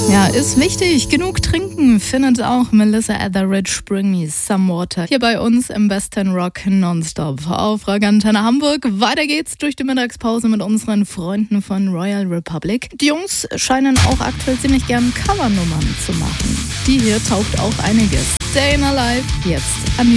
Ja, ist wichtig. Genug trinken, findet auch Melissa Etheridge. Bring me some water. Hier bei uns im Western Rock Nonstop auf Rock Antenne Hamburg. Weiter geht's durch die Mittagspause mit unseren Freunden von Royal Republic. Die Jungs scheinen auch aktuell ziemlich gern Covernummern zu machen. Die hier taugt auch einiges. Staying Alive, jetzt an die